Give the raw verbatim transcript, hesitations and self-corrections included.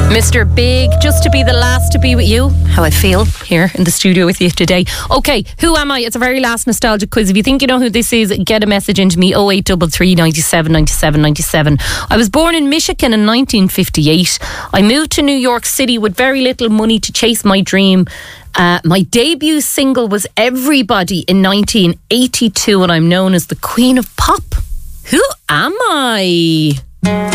Mister Big, just to be the last to be with you. How I feel here in the studio with you today. Okay, who am I? It's a very last nostalgic quiz. If you think you know who this is, get a message into me. oh eight three three, ninety-seven, ninety-seven, ninety-seven. I was born in Michigan in nineteen fifty-eight. I moved to New York City with very little money to chase my dream. Uh, my debut single was Everybody in nineteen eighty-two, and I'm known as the Queen of Pop. Who am I?